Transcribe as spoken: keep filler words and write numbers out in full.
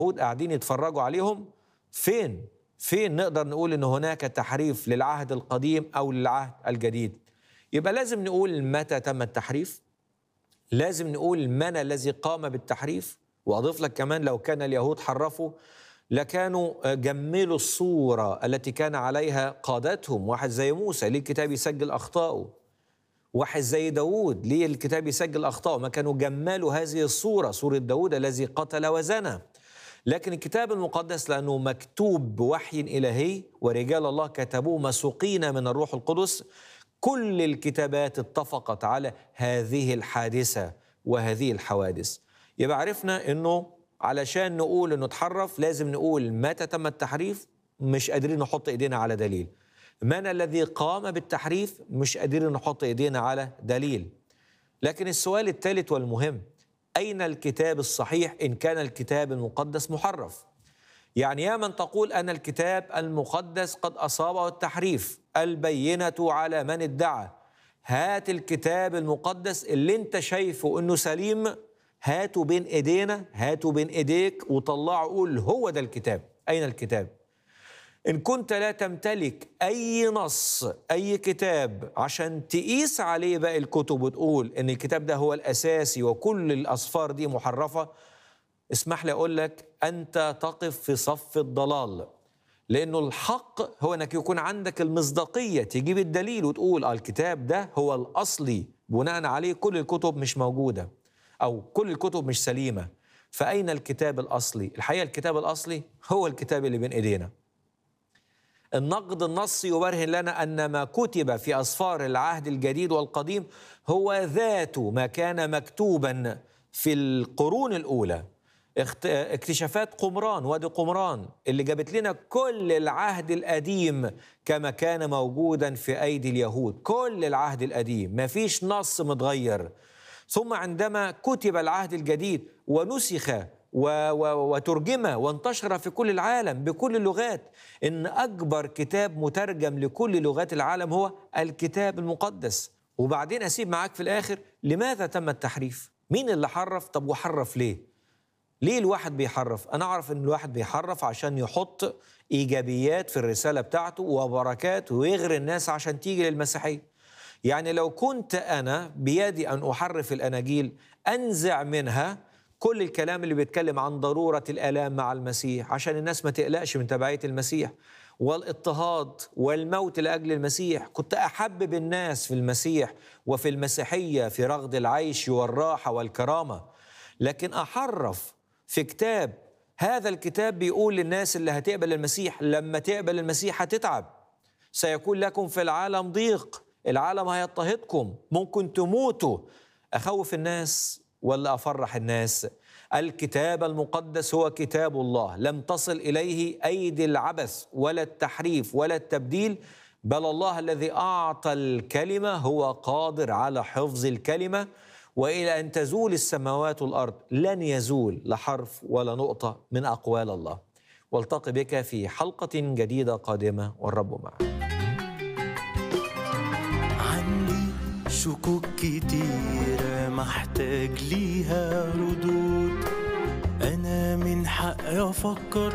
اليهود قاعدين يتفرجوا عليهم. فين فين نقدر نقول ان هناك تحريف للعهد القديم او للعهد الجديد؟ يبقى لازم نقول متى تم التحريف، لازم نقول من الذي قام بالتحريف، واضيف لك كمان لو كان اليهود حرفوا لكانوا جملوا الصورة التي كان عليها قادتهم. واحد زي موسى ليه الكتاب يسجل أخطائه، واحد زي داود ليه الكتاب يسجل أخطائه، ما كانوا جملوا هذه الصورة، صورة داود الذي قتل وزنى. لكن الكتاب المقدس لأنه مكتوب بوحي إلهي ورجال الله كتبوه مسوقين من الروح القدس، كل الكتابات اتفقت على هذه الحادثة وهذه الحوادث. يبقى عرفنا أنه علشان نقول أنه اتحرف لازم نقول متى تم التحريف، مش قادرين نحط إيدينا على دليل. من الذي قام بالتحريف، مش قادرين نحط إيدينا على دليل. لكن السؤال الثالث والمهم، أين الكتاب الصحيح إن كان الكتاب المقدس محرف؟ يعني يا من تقول أن الكتاب المقدس قد أصابه التحريف، البينة على من ادعى. هات الكتاب المقدس اللي انت شايفه انه سليم، هاته بين ايدينا، هاته بين ايديك وطلعه، قول هو ده الكتاب. أين الكتاب؟ إن كنت لا تمتلك أي نص، أي كتاب عشان تقيس عليه باقي الكتب وتقول إن الكتاب ده هو الأساسي وكل الأصفار دي محرفة، اسمح لي أقول لك أنت تقف في صف الضلال. لأنه الحق هو أنك يكون عندك المصداقية، تجيب الدليل وتقول آه الكتاب ده هو الأصلي، بناء عليه كل الكتب مش موجودة أو كل الكتب مش سليمة. فأين الكتاب الأصلي؟ الحقيقة الكتاب الأصلي هو الكتاب اللي بين إيدينا. النقد النصي يبرهن لنا أن ما كتب في أسفار العهد الجديد والقديم هو ذاته ما كان مكتوبا في القرون الأولى. اكتشافات قمران، وادي قمران اللي جابت لنا كل العهد القديم كما كان موجودا في أيدي اليهود، كل العهد القديم ما فيش نص متغير. ثم عندما كتب العهد الجديد ونسخ وترجم وانتشر في كل العالم بكل اللغات، إن أكبر كتاب مترجم لكل لغات العالم هو الكتاب المقدس. وبعدين أسيب معاك في الآخر لماذا تم التحريف؟ مين اللي حرف؟ طب وحرف ليه؟ ليه الواحد بيحرف؟ أنا أعرف إن الواحد بيحرف عشان يحط إيجابيات في الرسالة بتاعته وبركات ويغري الناس عشان تيجي للمسيحية. يعني لو كنت أنا بيدي أن أحرف الأناجيل أنزع منها كل الكلام اللي بيتكلم عن ضرورة الآلام مع المسيح عشان الناس ما تقلقش من تبعية المسيح والاضطهاد والموت لأجل المسيح، كنت أحبب الناس في المسيح وفي المسيحية في رغد العيش والراحة والكرامة. لكن أحرف في كتاب، هذا الكتاب بيقول للناس اللي هتقبل المسيح لما تقبل المسيح هتتعب، سيكون لكم في العالم ضيق، العالم هيضطهدكم، ممكن تموتوا. أخوف الناس ولا أفرح الناس؟ الكتاب المقدس هو كتاب الله، لم تصل إليه أيدي العبث ولا التحريف ولا التبديل، بل الله الذي أعطى الكلمة هو قادر على حفظ الكلمة، وإلى أن تزول السماوات والأرض لن يزول لحرف ولا نقطة من أقوال الله. والتقي بك في حلقة جديدة قادمة والرب معك. عندي شكوك كتيرة محتاج ليها ردود، أنا من حقي أفكر